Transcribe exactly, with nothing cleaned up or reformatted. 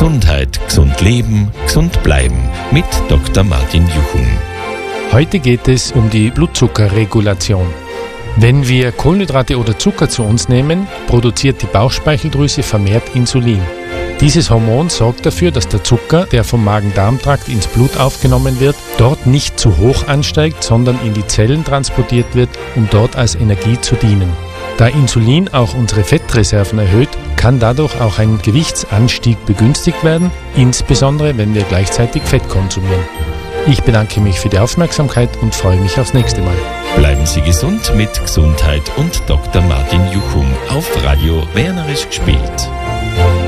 Gesundheit, gesund leben, gesund bleiben mit Doktor Martin Juchum. Heute geht es um die Blutzuckerregulation. Wenn wir Kohlenhydrate oder Zucker zu uns nehmen, produziert die Bauchspeicheldrüse vermehrt Insulin. Dieses Hormon sorgt dafür, dass der Zucker, der vom Magen-Darm-Trakt ins Blut aufgenommen wird, dort nicht zu hoch ansteigt, sondern in die Zellen transportiert wird, um dort als Energie zu dienen. Da Insulin auch unsere Fettreserven erhöht, kann dadurch auch ein Gewichtsanstieg begünstigt werden, insbesondere wenn wir gleichzeitig Fett konsumieren. Ich bedanke mich für die Aufmerksamkeit und freue mich aufs nächste Mal. Bleiben Sie gesund mit Gesundheit und Doktor Martin Juchum auf Radio Wernerisch gespielt.